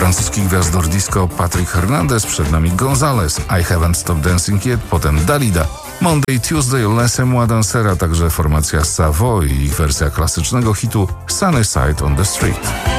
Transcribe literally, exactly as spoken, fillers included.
francuski gwiazdor disco Patrick Hernandez, przed nami Gonzales, I Haven't Stopped Dancing Yet, potem Dalida, Monday, Tuesday, Laissez-moi danser, a także formacja Savoy i ich wersja klasycznego hitu Sunny Side on the Street.